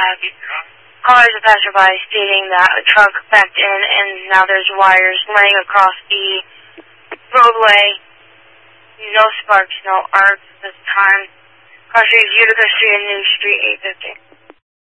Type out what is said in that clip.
callers a passerby stating that a truck backed in and now there's wires laying across the roadway. No sparks, no arcs this time. Cross Street, Utica Street, and New Street 850.